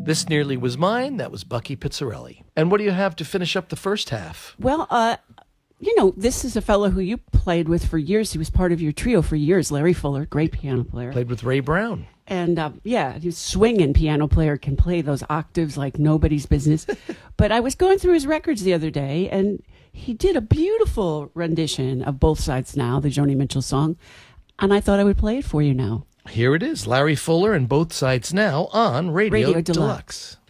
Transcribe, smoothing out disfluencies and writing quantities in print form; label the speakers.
Speaker 1: This Nearly Was Mine. That was Bucky Pizzarelli. And what do you have to finish up the first half?
Speaker 2: Well, this is a fellow who you played with for years. He was part of your trio for years. Larry Fuller, great piano player.
Speaker 1: Played with Ray Brown.
Speaker 2: And he's a swinging piano player, can play those octaves like nobody's business. But I was going through his records the other day, and he did a beautiful rendition of Both Sides Now, the Joni Mitchell song. And I thought I would play it for you now.
Speaker 1: Here it is, Larry Fuller and Both Sides Now on Radio Deluxe.